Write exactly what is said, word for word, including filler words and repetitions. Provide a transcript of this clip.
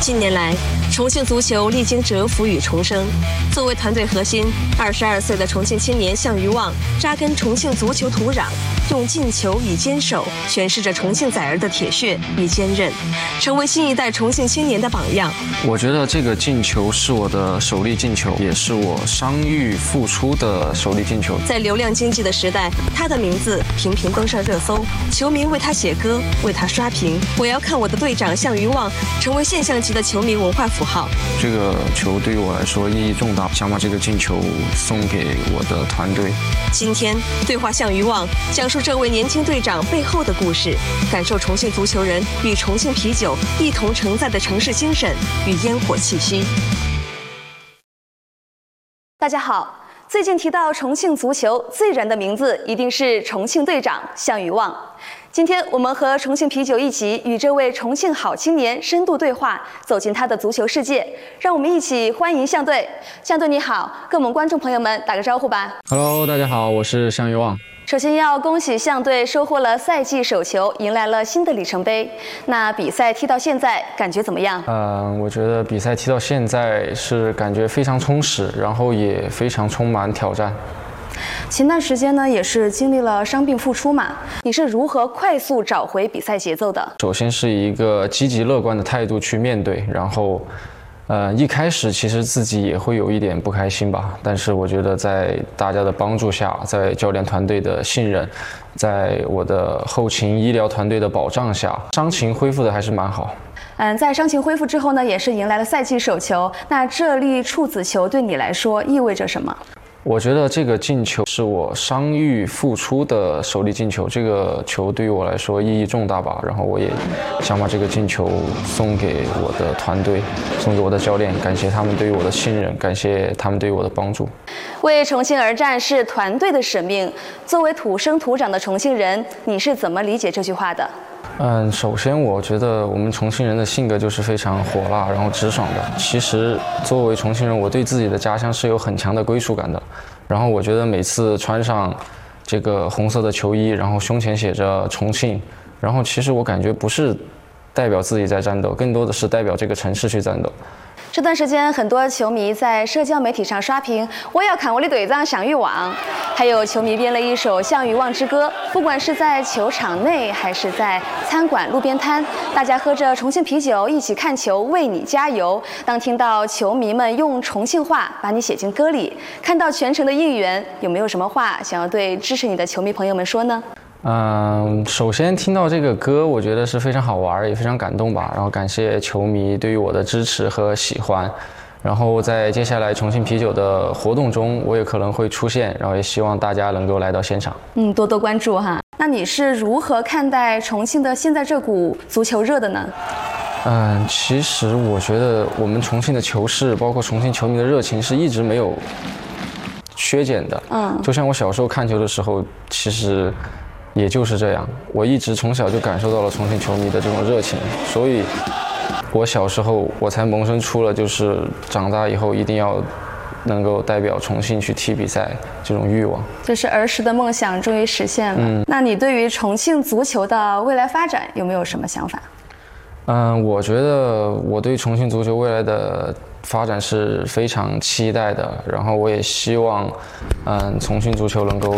近年来，重庆足球历经蛰伏与重生。作为团队核心，二十二岁的重庆青年向于旺扎根重庆足球土壤，用进球以坚守，诠释着重庆崽儿的铁血与坚韧，成为新一代重庆青年的榜样。 我觉得这个进球是我的首粒进球，也是我伤愈复出的首粒进球。 在流量经济的时代，他的名字频频登上热搜，球迷为他写歌，为他刷屏。我要看我的队长向于旺成为现象级的球迷文化符号。 这个球对于我来说意义重大，想把这个进球送给我的团队。 今天对话向于旺，讲述这位年轻队长背后的故事，感受重庆足球人与重庆啤酒一同承载的城市精神与烟火气息。大家好，最近提到重庆足球，最燃的名字一定是重庆队长向于旺。今天我们和重庆啤酒一起与这位重庆好青年深度对话，走进他的足球世界。让我们一起欢迎向队。向队你好，跟我们观众朋友们打个招呼吧。 Hello， 大家好，我是向于旺。 首先要恭喜向队收获了赛季首球，迎来了新的里程碑。那比赛踢到现在，感觉怎么样？ 呃，我觉得比赛踢到现在是感觉非常充实，然后也非常充满挑战。 前段时间呢，也是经历了伤病复出嘛，你是如何快速找回比赛节奏的？ 首先是一个积极乐观的态度去面对，然后呃，一开始其实自己也会有一点不开心吧，但是我觉得在大家的帮助下，在教练团队的信任，在我的后勤医疗团队的保障下，伤情恢复的还是蛮好。 嗯，在伤情恢复之后呢，也是迎来了赛季首球。那这粒处子球对你来说意味着什么？ 我觉得这个进球是我伤愈复出的首粒进球，这个球对于我来说意义重大吧。然后我也想把这个进球送给我的团队，送给我的教练，感谢他们对于我的信任，感谢他们对于我的帮助。 为重庆而战是团队的使命。作为土生土长的重庆人，你是怎么理解这句话的？ 嗯，首先我觉得我们重庆人的性格就是非常火辣，然后直爽的。其实作为重庆人，我对自己的家乡是有很强的归属感的。然后我觉得每次穿上这个红色的球衣，然后胸前写着重庆，然后其实我感觉不是代表自己在战斗，更多的是代表这个城市去战斗。 这段时间，很多球迷在社交媒体上刷屏，我要看我的队长向于旺。还有球迷编了一首向于旺之歌，不管是在球场内还是在餐馆路边摊，大家喝着重庆啤酒一起看球，为你加油。当听到球迷们用重庆话把你写进歌里，看到全程的应援，有没有什么话想要对支持你的球迷朋友们说呢？ 嗯，首先听到这个歌，我觉得是非常好玩，也非常感动吧。然后感谢球迷对于我的支持和喜欢。然后在接下来重庆啤酒的活动中，我也可能会出现，然后也希望大家能够来到现场。 嗯，多多关注哈。那你是如何看待重庆的现在这股足球热的呢？ 嗯，其实我觉得我们重庆的球市，包括重庆球迷的热情是一直没有削减的。嗯，就像我小时候看球的时候，其实也就是这样，我一直从小就感受到了重庆球迷的这种热情，所以我小时候我才萌生出了就是长大以后一定要能够代表重庆去踢比赛这种欲望。 就是儿时的梦想终于实现了。嗯，那你对于重庆足球的未来发展有没有什么想法？ 嗯，我觉得我对重庆足球未来的发展是非常期待的，然后我也希望，嗯，重庆足球能够